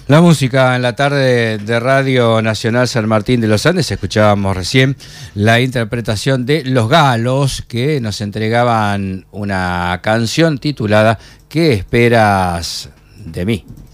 La música en la tarde de Radio Nacional San Martín de los Andes. Escuchábamos recién la interpretación de Los Galos, que nos entregaban una canción titulada ¿Qué esperas de mí?